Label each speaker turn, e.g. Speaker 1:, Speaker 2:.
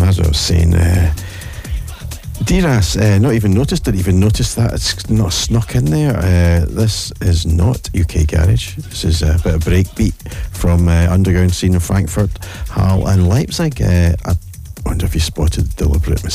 Speaker 1: as I was saying, Diras, not even noticed that it's not snuck in there. This is not UK Garage. This is a bit of breakbeat from underground scene in Frankfurt, Halle and Leipzig. I wonder if you spotted deliberate mistake.